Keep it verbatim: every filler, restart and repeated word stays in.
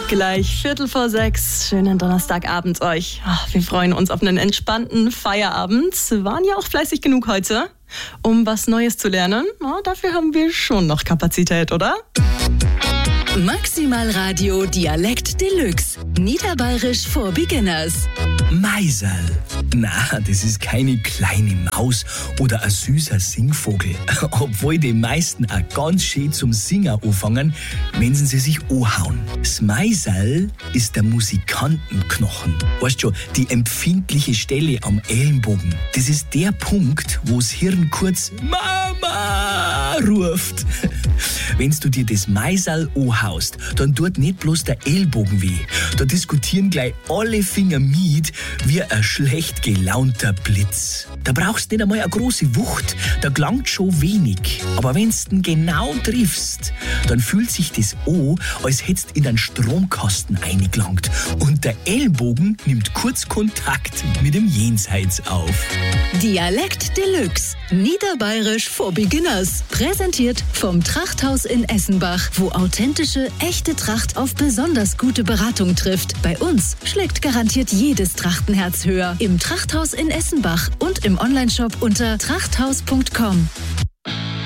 Gleich Viertel vor sechs. Schönen Donnerstagabend euch. Ach, wir freuen uns auf einen entspannten Feierabend. Waren ja auch fleißig genug heute, um was Neues zu lernen. Na, dafür haben wir schon noch Kapazität, oder? Maximal Radio Dialekt Deluxe. Niederbayerisch for Beginners. Meiserl. Na, das ist keine kleine Maus oder ein süßer Singvogel. Obwohl die meisten auch ganz schön zum Singen anfangen, wenn sie sich anhauen. Das Meiserl ist der Musikantenknochen. Weißt schon, die empfindliche Stelle am Ellenbogen. Das ist der Punkt, wo das Hirn kurz Mama ruft. Wenn du dir das Meiserl anhaust, dann tut nicht bloß der Ellbogen weh. Da diskutieren gleich alle Finger mit wie ein schlecht gelaunter Blitz. Da brauchst nicht einmal eine große Wucht, da gelangt schon wenig. Aber wenn's den genau triffst, dann fühlt sich das an, als hättest in einen Stromkasten eingelangt. Und der Ellbogen nimmt kurz Kontakt mit dem Jenseits auf. Dialekt Deluxe. Niederbayerisch for Beginners. Präsentiert vom Trachthaus in Essenbach, wo authentische, echte Tracht auf besonders gute Beratung trifft. Bei uns schlägt garantiert jedes Trachtenherz höher. Im Trachthaus in Essenbach und im Onlineshop unter trachthaus punkt com.